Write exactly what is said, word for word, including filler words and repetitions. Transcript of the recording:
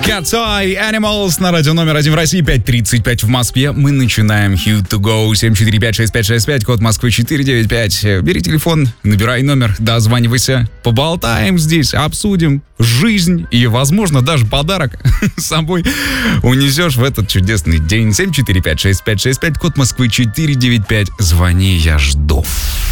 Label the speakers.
Speaker 1: Cat's-Eye, Animals на радио номер один в России, пять тридцать пять в Москве. Мы начинаем Hit to Go. семь четыре пять шесть пять шесть пять, код Москвы четыре девять пять. Бери телефон, набирай номер, дозванивайся. Поболтаем здесь, обсудим жизнь и, возможно, даже подарок с собой унесешь в этот чудесный день. семь четыре пять шесть пять шесть пять, код Москвы четыре девять пять. Звони, я жду.